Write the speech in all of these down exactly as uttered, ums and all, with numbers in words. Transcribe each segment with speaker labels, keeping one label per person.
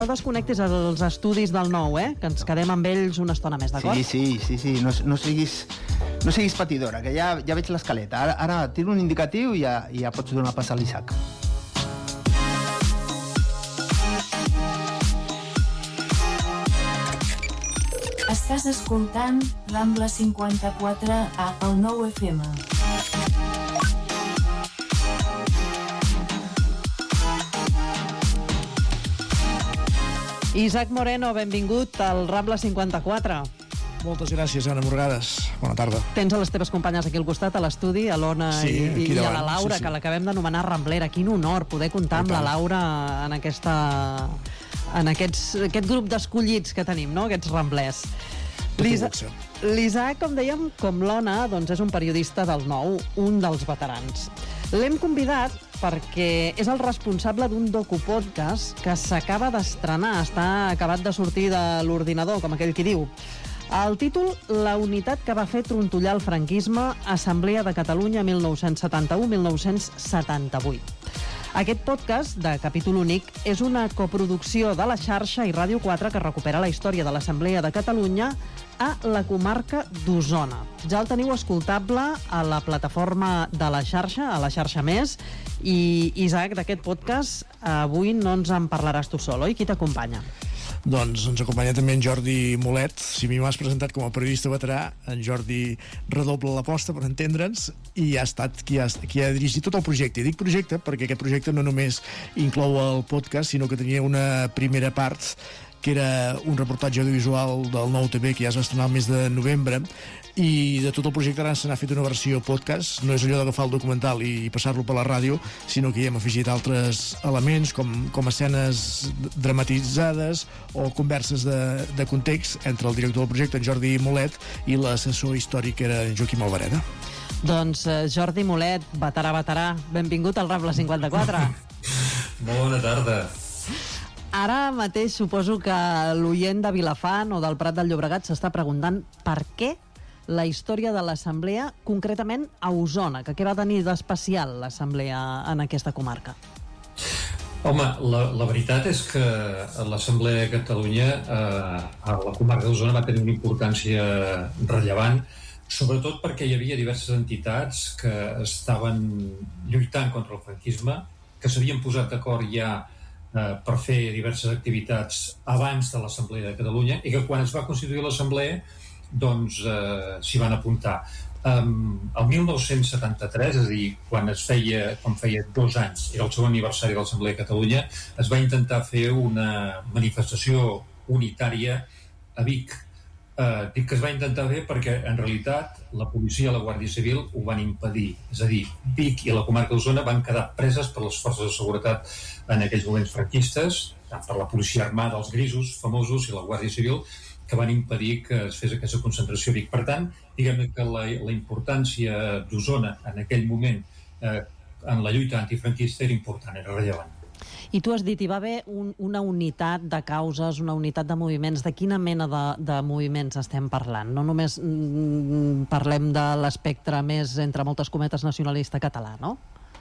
Speaker 1: No desconnectis els estudis del nou, eh? Que ens quedem amb ells una estona més, d'acord?
Speaker 2: Sí, sí, sí, sí. No, no, siguis, no siguis patidora, que ja, ja veig l'escaleta. Ara, ara tiro un indicatiu i ja, ja pots donar pas a l'Isaac.
Speaker 3: Estàs escoltant Rambla cinquanta-quatre a el nou F M.
Speaker 1: Isaac Moreno, benvingut al Rambla cinquanta-quatre.
Speaker 4: Moltes gràcies, Anna Morgades. Bona tarda.
Speaker 1: Tens a les teves companyes aquí al costat, a l'estudi, a l'Ona
Speaker 4: sí,
Speaker 1: i, i a la Laura,
Speaker 4: sí, sí.
Speaker 1: que l'acabem d'anomenar Ramblera. Quin honor poder comptar amb la Laura en aquesta en aquests, aquest grup d'escollits que tenim, no? Aquests ramblers. L'Isaac, com dèiem, com l'Ona, doncs és un periodista del Nou, un dels veterans. L'hem convidat perquè és el responsable d'un docupodcast que s'acaba d'estrenar, està acabat de sortir de l'ordinador, com aquell qui diu. El títol, La unitat que va fer trontollar el franquisme, Assemblea de Catalunya mil nou-cents setanta-u a mil nou-cents setanta-vuit. Aquest podcast, de capítol únic, és una coproducció de la xarxa i Ràdio quatre que recupera la història de l'Assemblea de Catalunya a la comarca d'Osona. Ja el teniu escoltable a la plataforma de la xarxa, a la xarxa Més, i Isaac, d'aquest podcast, avui no ens en parlaràs tu sol, oi? Qui t'acompanya?
Speaker 4: Doncs ens acompanya també en Jordi Molet. Si a mi m'has presentat com a periodista veterà, en Jordi redobla l'aposta, per entendre'ns, i ha estat qui ha, qui ha dirigit tot el projecte. I dic projecte perquè aquest projecte no només inclou el podcast, sinó que tenia una primera part que era un reportatge audiovisual del Nou T V que ja es va estrenar el mes de novembre, i de tot el projecte ara se n'ha fet una versió podcast. No és allò d'agafar el documental i passar-lo per la ràdio, sinó que hi hem afegit altres elements com, com escenes dramatitzades o converses de, de context entre el director del projecte, en Jordi Molet, i l'assessor històric, era en Joaquim Albareda.
Speaker 1: Doncs eh, Jordi Molet, veterà, veterà, benvingut al Rambla cinquanta-quatre.
Speaker 5: Bona tarda.
Speaker 1: Ara mateix suposo que l'oient de Vilafant o del Prat del Llobregat s'està preguntant per què la història de l'Assemblea, concretament a Osona, que què va tenir d'especial l'Assemblea en aquesta comarca?
Speaker 5: Home, la, la veritat és que l'Assemblea de Catalunya eh, a la comarca d'Osona va tenir una importància rellevant, sobretot perquè hi havia diverses entitats que estaven lluitant contra el franquisme, que s'havien posat d'acord ja eh, per fer diverses activitats abans de l'Assemblea de Catalunya, i que quan es va constituir l'Assemblea doncs eh, s'hi van apuntar. Um, el mil nou-cents setanta-tres, és a dir, quan es feia, quan feia dos anys, era el segon aniversari de l'Assemblea de Catalunya, es va intentar fer una manifestació unitària a Vic. Uh, dic que es va intentar fer perquè en realitat la policia i la Guàrdia Civil ho van impedir, és a dir, Vic i la comarca d'Osona van quedar preses per les forces de seguretat en aquells moments franquistes, tant per la policia armada, els grisos famosos, i la Guàrdia Civil, que van impedir que es fes aquesta concentració a Vic. Per tant, diguem que la, la importància d'Osona en aquell moment eh, en la lluita antifranquista era important, era rellevant.
Speaker 1: I tu has dit, hi va haver un, una unitat de causes, una unitat de moviments. De quina mena de, de moviments estem parlant? No només mm, parlem de l'espectre més, entre moltes cometes, nacionalista català, no?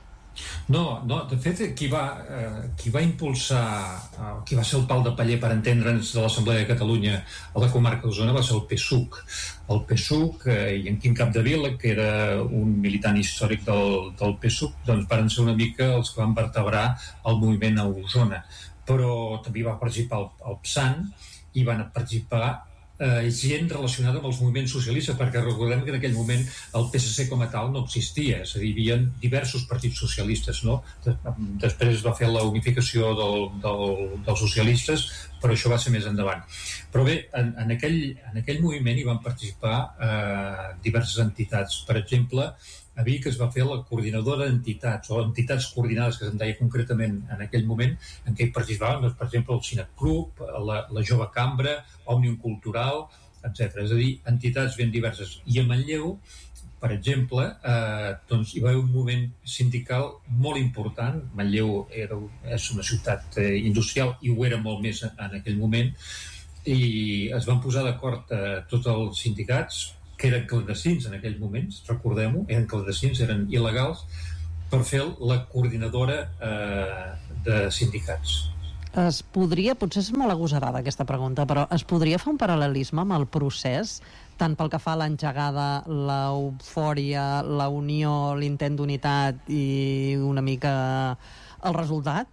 Speaker 5: No, no, de fet, qui va, eh, qui va impulsar, eh, qui va ser el pal de paller, per entendre'ns, de l'Assemblea de Catalunya a la comarca d'Osona va ser el P SUC. El P SUC eh, i en Quim Capdevila, que era un militant històric del, del P SUC, doncs van ser una mica els que van vertebrar el moviment a Osona. Però també va participar el, el P SAN i van participar Eh, gent relacionada amb els moviments socialistes, perquè recordem que en aquell moment el P S C com a tal no existia, és a dir, hi havia diversos partits socialistes, no? Després es va fer la unificació del, del, dels socialistes, però això va ser més endavant. Però bé, en, en, aquell, en aquell moviment hi van participar eh, diverses entitats. Per exemple, a Vic es va fer la coordinadora d'entitats, o entitats coordinades, que se'n deia concretament en aquell moment, en què hi participaven, doncs, per exemple, el Cinec Club, la, la Jove Cambra, Òmnium Cultural, etcètera. És a dir, entitats ben diverses. I a Manlleu, per exemple, eh, doncs hi va haver un moviment sindical molt important. Manlleu era, és una ciutat eh, industrial, i ho era molt més en, en aquell moment, i es van posar d'acord eh, tots els sindicats, que eren clandestins en aquell moment, recordem-ho, eren clandestins, eren il·legals, per fer la coordinadora eh, de sindicats.
Speaker 1: es podria, potser és molt agosarada aquesta pregunta, però es podria fer un paral·lelisme amb el procés, tant pel que fa a l'engegada, l'eufòria, la unió, l'intent d'unitat i una mica el resultat?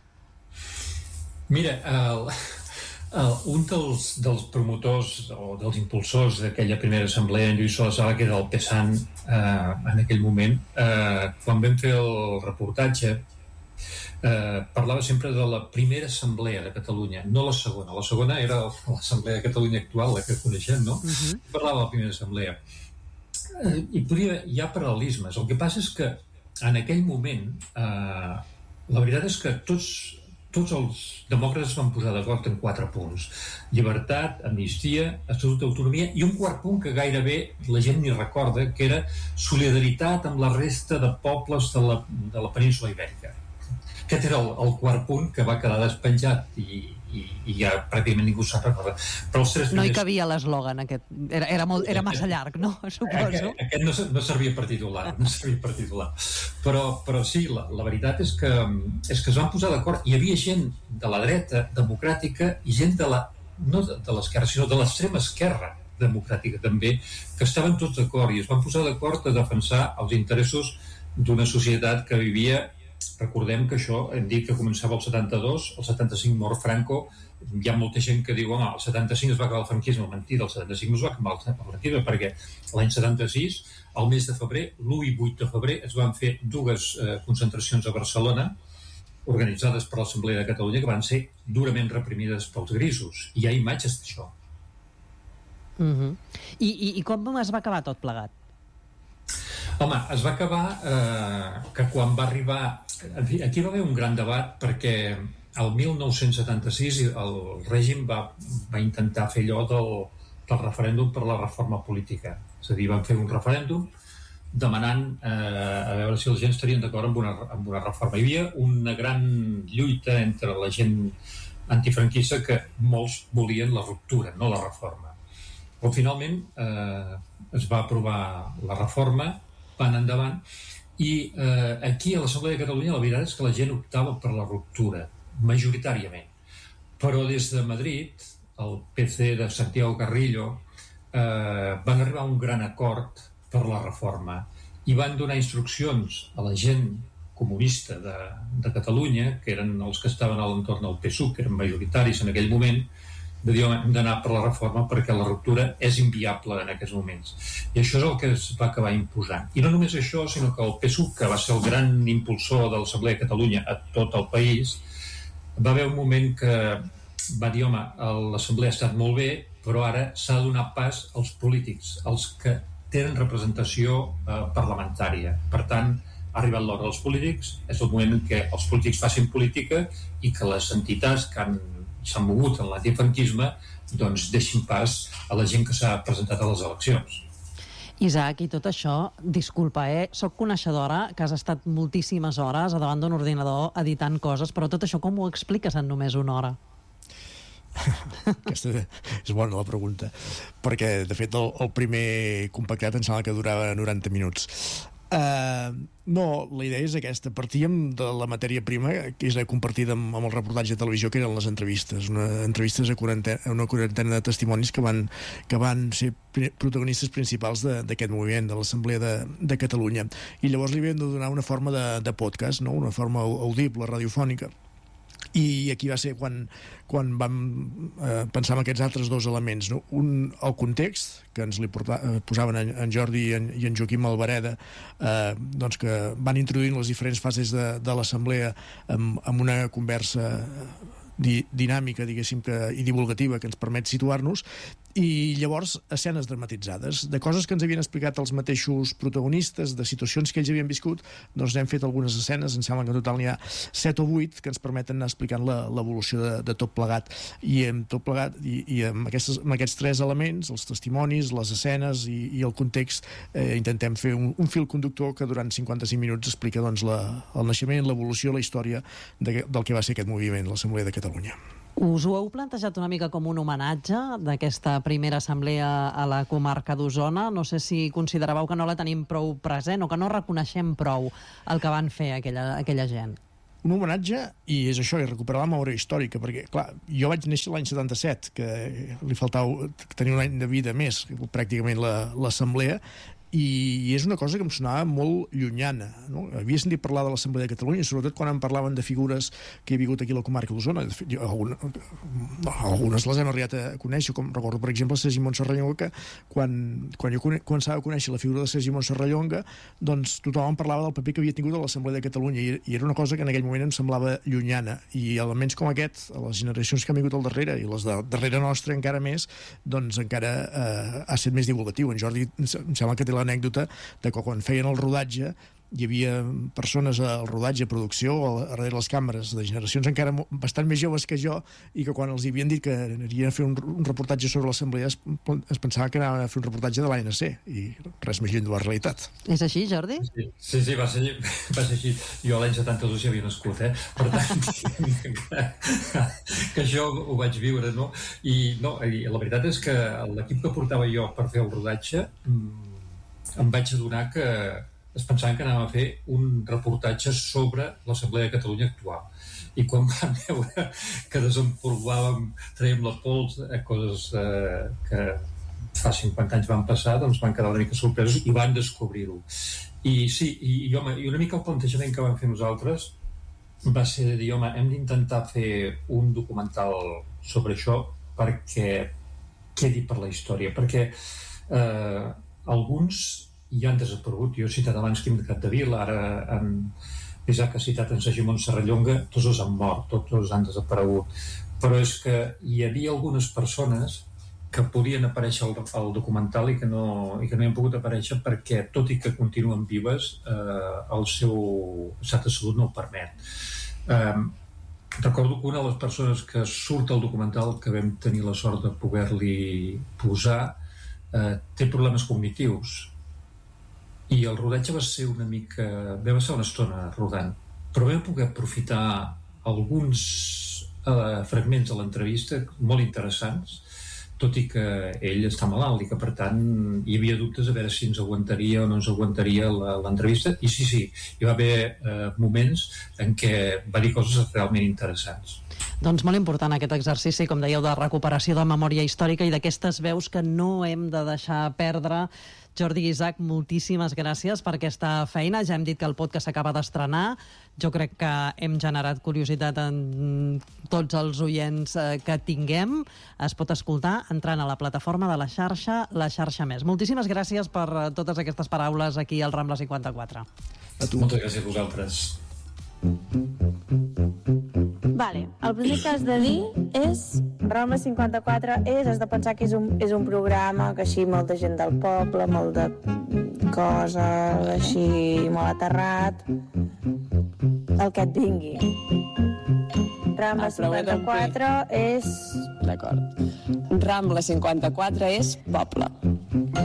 Speaker 5: Mira, el, el, un dels, dels promotors o dels impulsors d'aquella primera assemblea, en Lluís Sola, que era el Pesant eh, en aquell moment, eh, quan vam fer el reportatge, eh, parlava sempre de la primera assemblea de Catalunya, no la segona. La segona era l'assemblea de Catalunya actual, la que coneixem, no? Uh-huh. Parlava de la primera assemblea. Eh, I podria, hi ha paral·lelismes. El que passa és que en aquell moment eh, la veritat és que tots tots els demòcrates van posar d'acord en quatre punts. Llibertat, amnistia, estatut d'autonomia i un quart punt que gairebé la gent ni recorda, que era solidaritat amb la resta de pobles de la, de la península Ibèrica. Aquest era el, el quart punt que va quedar despenjat i, i, i ja pràcticament ningú se'n recorda. Però els tres primers...
Speaker 1: No hi cabia l'eslògan aquest. Era, era, molt, era massa llarg, no? Suposo.
Speaker 5: Aquest, aquest no, no servia per titular, no servia per titular. Però, però sí, la, la veritat és que, és que es van posar d'acord. Hi havia gent de la dreta democràtica i gent de la, no de, de l'esquerra, sinó de l'extrema esquerra democràtica també, que estaven tots d'acord i es van posar d'acord a defensar els interessos d'una societat que vivia. Recordem que això, hem dit que començava el setanta-dos, el setanta-cinc mor Franco, hi ha molta gent que diu, home, el setanta-cinc es va acabar el franquisme, mentida, el setanta-cinc no es va acabar el franquisme, perquè l'any setanta-sis, al mes de febrer, l'u i vuit de febrer, es van fer dues eh, concentracions a Barcelona, organitzades per l'Assemblea de Catalunya, que van ser durament reprimides pels grisos. I hi ha imatges d'això.
Speaker 1: Uh-huh. I, i, I com es va acabar tot plegat?
Speaker 5: Home, es va acabar eh, que quan va arribar... Aquí va haver un gran debat perquè el mil nou-cents setanta-sis el règim va, va intentar fer allò del, del referèndum per la reforma política. És a dir, van fer un referèndum demanant eh, a veure si els gent estarien d'acord amb, una, amb una reforma. Hi havia una gran lluita entre la gent antifranquista que molts volien la ruptura, no la reforma. Però finalment eh, es va aprovar la reforma, van endavant, i eh, aquí a l'Assemblea de Catalunya la veritat és que la gent optava per la ruptura, majoritàriament. Però des de Madrid, el P C de Santiago Carrillo eh, van arribar a un gran acord per la reforma i van donar instruccions a la gent comunista de, de Catalunya, que eren els que estaven a l'entorn del P S U, que eren majoritaris en aquell moment, de dir, hem d'anar per la reforma perquè la ruptura és inviable en aquests moments. I això és el que es va acabar imposant. I no només això, sinó que el P S U, que va ser el gran impulsor de l'Assemblea de Catalunya a tot el país, va haver un moment que va dir, home, l'Assemblea ha estat molt bé, però ara s'ha de donar pas als polítics, als que tenen representació eh, parlamentària. Per tant, ha arribat l'hora dels polítics, és el moment en què els polítics facin política i que les entitats que han s'han mogut en l'antifranquisme, doncs deixin pas a la gent que s'ha presentat a les eleccions.
Speaker 1: Isaac, i tot això, disculpa, eh? Soc coneixedora que has estat moltíssimes hores a davant d'un ordinador editant coses, però tot això com ho expliques en només una hora?
Speaker 4: Aquesta és bona la pregunta, perquè de fet el, el primer compactat em sembla que durava noranta minuts. Uh, no, la idea és aquesta. Partíem de la matèria prima que és compartida amb, amb el reportatge de televisió, que eren les entrevistes, una, entrevistes a quarantena, una quarantena de testimonis que van, que van ser protagonistes principals d'aquest moviment, de l'Assemblea de, de Catalunya, i llavors li havíem de donar una forma de, de podcast, no? Una forma audible, radiofònica. I aquí va ser quan, quan vam eh, pensar en aquests altres dos elements, no? Un, el context, que ens li porta, eh, posaven en, en Jordi i en, i en Joaquim Albareda, eh, doncs que van introduint les diferents fases de, de l'assemblea amb, amb una conversa di, dinàmica, diguéssim, que, i divulgativa, que ens permet situar-nos, i llavors escenes dramatitzades de coses que ens havien explicat els mateixos protagonistes, de situacions que ells havien viscut. Doncs n'hem fet algunes escenes, em sembla que en total n'hi ha set o vuit que ens permeten anar explicant l'evolució de, de tot plegat, i amb tot plegat i, i amb, aquestes, amb aquests tres elements, els testimonis, les escenes i, i el context, eh, intentem fer un, un fil conductor que durant cinquanta-cinc minuts explica doncs, la, el naixement, l'evolució, la història de, del que va ser aquest moviment, l'Assemblea de Catalunya.
Speaker 1: Us ho heu plantejat una mica com un homenatge d'aquesta primera assemblea a la comarca d'Osona? No sé si consideràveu que no la tenim prou present o que no reconeixem prou el que van fer aquella, aquella gent.
Speaker 4: un homenatge, i és això, i recuperar la memòria històrica, perquè, clar, jo vaig néixer l'any setanta-set, que li faltava tenir un any de vida més, pràcticament l'assemblea, i és una cosa que em sonava molt llunyana, no? Havia sentit parlar de l'Assemblea de Catalunya, sobretot quan em parlaven de figures que hi ha vingut aquí a la comarca d'Osona. De fet, jo, alguna, algunes les hem arribat a conèixer, com recordo, per exemple, Sergi Montserrallonga, que quan, quan jo començava a conèixer la figura de Sergi Montserrallonga, doncs tothom em parlava del paper que havia tingut a l'Assemblea de Catalunya, i, i era una cosa que en aquell moment em semblava llunyana, i elements com aquest, a les generacions que han vingut al darrere, i les de darrere nostra encara més, doncs encara eh, ha estat més divulgatiu. En Jordi em sembla que té l'anècdota de que quan feien el rodatge hi havia persones al rodatge, a producció, a darrere les càmeres, de generacions encara bastant més joves que jo, i que quan els havien dit que anirien a fer un, un reportatge sobre l'Assemblea es, es pensava que anaven a fer un reportatge de l'A N C, i res més lluny de la realitat.
Speaker 1: És així, Jordi?
Speaker 5: Sí, sí, sí va, ser, va ser així. Jo l'any setanta-dos ja havia nascut, eh? Per tant, que, que això ho vaig viure, no? I, no, i la veritat és que l'equip que portava jo per fer el rodatge em vaig adonar que es pensaven que anàvem a fer un reportatge sobre l'Assemblea de Catalunya actual. I quan vam veure que desempolvàvem, traiem la pols a coses eh, que fa cinquanta anys van passar, doncs van quedar una mica sorpresos i van descobrir-ho. I sí, i, i, home, i una mica el plantejament que vam fer nosaltres va ser de dir, home, hem d'intentar fer un documental sobre això perquè quedi per la història, perquè eh, alguns ja han desaparegut. Jo he citat abans Quim de Capdevila, ara en Isaac ha citat en Sergi Montserrallonga, tots els han mort, tots els han desaparegut. Però és que hi havia algunes persones que podien aparèixer al, al documental i que, no, i que no hi han pogut aparèixer perquè, tot i que continuen vives, eh, el seu estat de salut no ho permet. Eh, recordo que una de les persones que surt al documental, que vam tenir la sort de poder-li posar, eh, té problemes cognitius. I el rodatge va ser una mica... va ser una estona rodant, però vam poder aprofitar alguns eh, fragments de l'entrevista molt interessants, tot i que ell està malalt i que, per tant, hi havia dubtes a veure si ens aguantaria o no ens aguantaria l'entrevista. I sí, sí, hi va haver eh, moments en què va dir coses realment interessants.
Speaker 1: Doncs molt important aquest exercici, com dèieu, de recuperació de memòria històrica i d'aquestes veus que no hem de deixar perdre. Jordi i Isaac, moltíssimes gràcies per aquesta feina. Ja hem dit que el podcast s'acaba d'estrenar. Jo crec que hem generat curiositat en tots els oients que tinguem. Es pot escoltar entrant a la plataforma de la xarxa, la xarxa Més. Moltíssimes gràcies per totes aquestes paraules aquí al Rambla cinquanta-quatre.
Speaker 5: A tu. Moltes gràcies a vosaltres.
Speaker 6: Vale, el primer que has de dir és Rambla cinquanta-quatre és, has de pensar que és un, és un programa que així molta gent del poble, molt de coses així molt aterrat, el que et vingui. Rambla cinquanta-quatre és...
Speaker 7: D'acord. Rambla cinquanta-quatre és poble.